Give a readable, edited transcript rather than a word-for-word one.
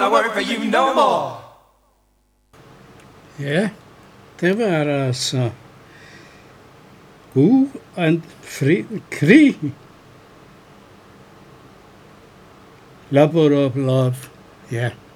gonna work for you no more. Ja, det var der altså. And krig. Labor of love. Ja.